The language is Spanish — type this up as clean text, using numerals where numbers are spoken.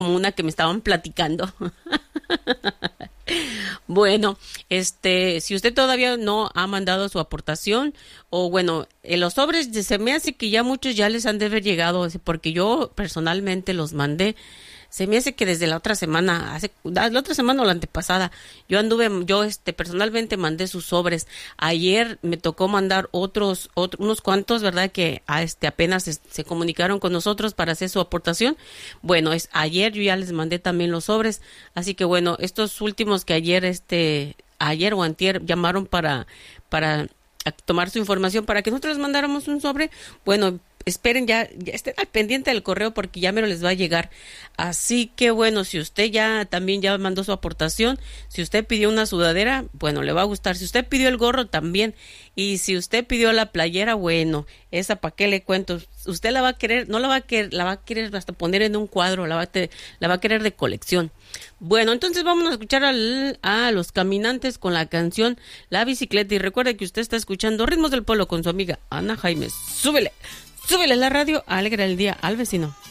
como una que me estaban platicando. Bueno, si usted todavía no ha mandado su aportación, o bueno, en los sobres se me hace que ya muchos ya les han de haber llegado, porque yo personalmente los mandé. Se me hace que desde la otra semana, la otra semana o la antepasada, yo personalmente mandé sus sobres. Ayer me tocó mandar unos cuantos, ¿verdad? Que apenas se comunicaron con nosotros para hacer su aportación. Bueno, ayer yo ya les mandé también los sobres. Así que bueno, estos últimos que ayer o antier llamaron para tomar su información para que nosotros les mandáramos un sobre. Bueno, esperen, ya estén al pendiente del correo porque ya me lo les va a llegar. Así que bueno, si usted también ya mandó su aportación, si usted pidió una sudadera, bueno, le va a gustar. Si usted pidió el gorro también, y si usted pidió la playera, bueno, esa para qué le cuento. Usted la va a querer, no la va a querer, la va a querer hasta poner en un cuadro, la va a querer de colección. Bueno, entonces vamos a escuchar a Los Caminantes con la canción La Bicicleta, y recuerde que usted está escuchando Ritmos del Pueblo con su amiga Ana Jaimes. Súbele la radio, alegra el día al vecino.